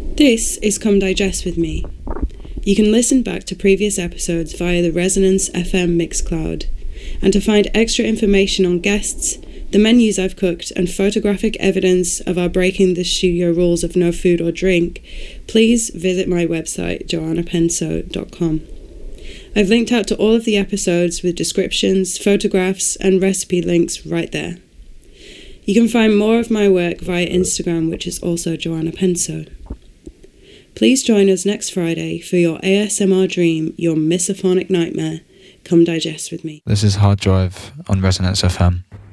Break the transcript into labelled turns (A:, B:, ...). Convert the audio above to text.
A: This is Come Digest With Me. You can listen back to previous episodes via the Resonance FM Mixcloud, and to find extra information on guests, the menus I've cooked, and photographic evidence of our breaking the studio rules of no food or drink, please visit my website, joannapenso.com. I've linked out to all of the episodes with descriptions, photographs, and recipe links right there. You can find more of my work via Instagram, which is also Joanna Penso. Please join us next Friday for your ASMR dream, your misophonic nightmare. Come digest with me.
B: This is Hard Drive on Resonance FM.